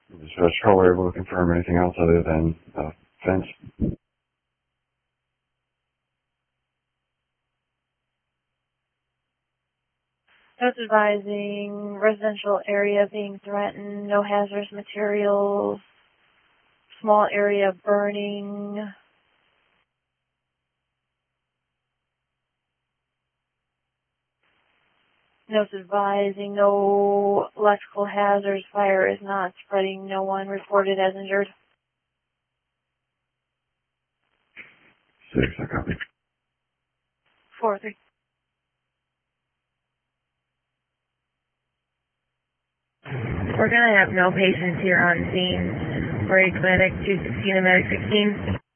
Is the patrol able to confirm anything else other than fence? Notes advising residential area being threatened, no hazardous materials, small area burning. Notes advising no electrical hazards, fire is not spreading, no one reported as injured. 6, I copy. 4-3. We're going to have no patients here on scene for a clinic 216 and medic 16.